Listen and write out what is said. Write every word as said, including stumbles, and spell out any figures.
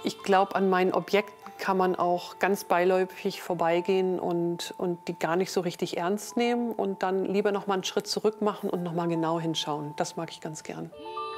Ich glaube, an meinen Objekten kann man auch ganz beiläufig vorbeigehen und, und die gar nicht so richtig ernst nehmen und dann lieber noch mal einen Schritt zurück machen und noch mal genau hinschauen. Das mag ich ganz gern.